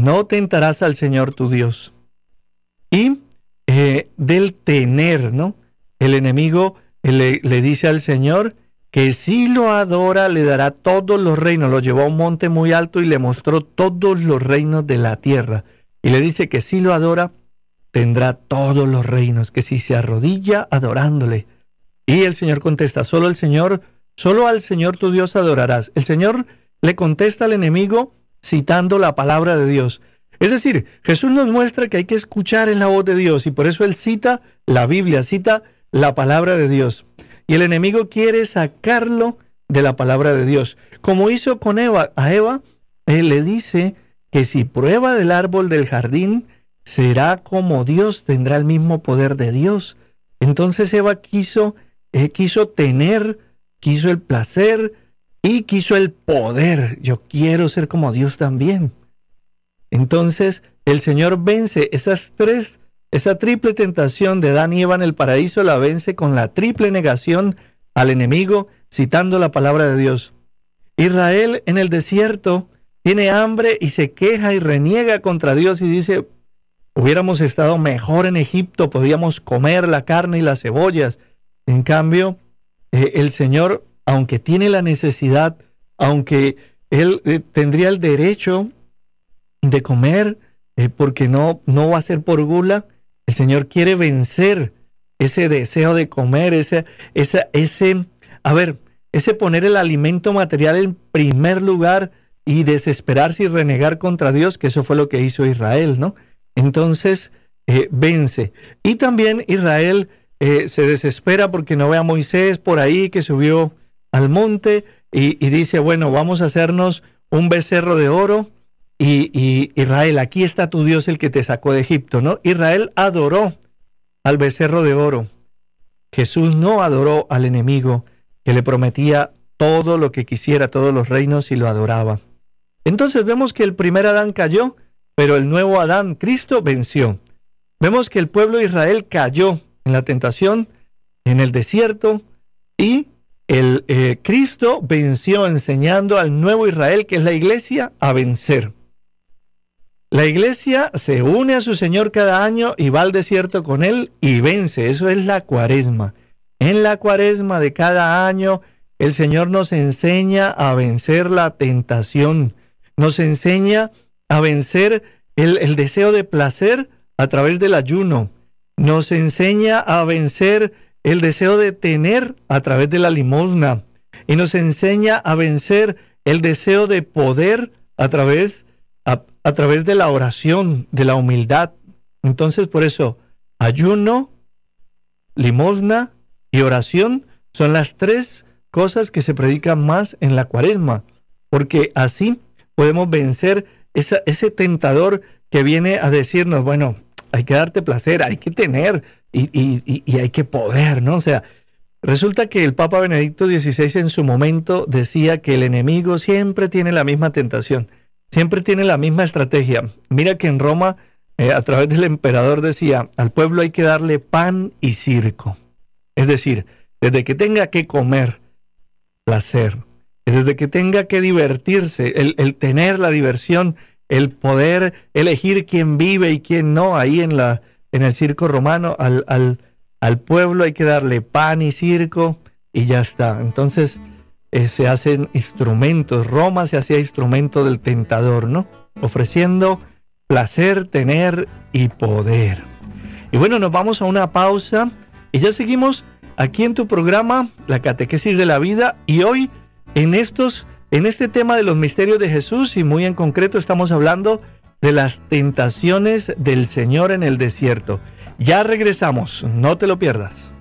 no tentarás al Señor tu Dios. Y del tener, ¿no? El enemigo le dice al Señor que si lo adora le dará todos los reinos. Lo llevó a un monte muy alto y le mostró todos los reinos de la tierra. Y le dice que si lo adora tendrá todos los reinos, que si se arrodilla adorándole. Y el Señor contesta, solo al Señor tu Dios adorarás. El Señor le contesta al enemigo citando la palabra de Dios. Es decir, Jesús nos muestra que hay que escuchar en la voz de Dios y por eso Él cita la Biblia, cita la palabra de Dios. Y el enemigo quiere sacarlo de la palabra de Dios. Como hizo con Eva, a Eva, Él le dice que si prueba del árbol del jardín, será como Dios, tendrá el mismo poder de Dios. Entonces Eva quiso tener, quiso el placer y quiso el poder. Yo quiero ser como Dios también. Entonces el Señor vence esa triple tentación de Adán y Eva en el paraíso, la vence con la triple negación al enemigo, citando la palabra de Dios. Israel en el desierto tiene hambre y se queja y reniega contra Dios y dice, hubiéramos estado mejor en Egipto, podíamos comer la carne y las cebollas. En cambio, el Señor, aunque tiene la necesidad, aunque Él tendría el derecho de comer, porque no va a ser por gula, el Señor quiere vencer ese deseo de comer, ese poner el alimento material en primer lugar y desesperarse y renegar contra Dios, que eso fue lo que hizo Israel, ¿no? Entonces, vence. Y también Israel se desespera porque no ve a Moisés por ahí que subió al monte y dice, bueno, vamos a hacernos un becerro de oro y Israel, aquí está tu Dios el que te sacó de Egipto, ¿no? Israel adoró al becerro de oro. Jesús no adoró al enemigo que le prometía todo lo que quisiera, todos los reinos, y lo adoraba. Entonces vemos que el primer Adán cayó, pero el nuevo Adán, Cristo, venció. Vemos que el pueblo de Israel cayó en la tentación, en el desierto, y Cristo venció enseñando al nuevo Israel, que es la iglesia, a vencer. La iglesia se une a su Señor cada año y va al desierto con Él y vence. Eso es la Cuaresma. En la Cuaresma de cada año, el Señor nos enseña a vencer la tentación. Nos enseña a vencer el deseo de placer a través del ayuno. Nos enseña a vencer el deseo de tener a través de la limosna. Y nos enseña a vencer el deseo de poder a través de la oración, de la humildad. Entonces, por eso, ayuno, limosna y oración son las tres cosas que se predican más en la Cuaresma, porque así podemos vencer ese tentador que viene a decirnos, bueno, hay que darte placer, hay que tener y hay que poder, ¿no? O sea, resulta que el Papa Benedicto XVI en su momento decía que el enemigo siempre tiene la misma tentación, siempre tiene la misma estrategia. Mira que en Roma, a través del emperador decía, al pueblo hay que darle pan y circo. Es decir, desde que tenga que comer, placer, desde que tenga que divertirse, el tener la diversión, el poder elegir quién vive y quién no, ahí en el circo romano, al pueblo hay que darle pan y circo y ya está. Entonces se hacen instrumentos, Roma se hacía instrumento del tentador, ¿no? Ofreciendo placer, tener y poder. Y bueno, nos vamos a una pausa y ya seguimos aquí en tu programa, La Catequesis de la Vida, y hoy en este tema de los misterios de Jesús, y muy en concreto estamos hablando de las tentaciones del Señor en el desierto. Ya regresamos, no te lo pierdas.